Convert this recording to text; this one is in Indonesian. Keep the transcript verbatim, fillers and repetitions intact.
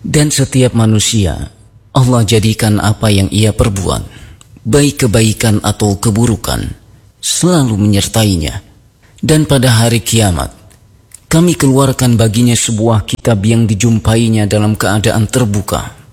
Dan setiap manusia Allah jadikan apa yang ia perbuat, baik kebaikan atau keburukan, selalu menyertainya. Dan pada hari kiamat kami keluarkan baginya sebuah kitab yang dijumpainya dalam keadaan terbuka.